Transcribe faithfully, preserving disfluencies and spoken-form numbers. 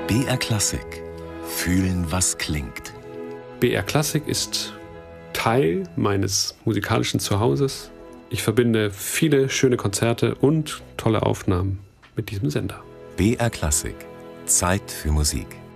B R Klassik. Fühlen, was klingt. B R Klassik ist Teil meines musikalischen Zuhauses. Ich verbinde viele schöne Konzerte und tolle Aufnahmen mit diesem Sender. B R Klassik. Zeit für Musik.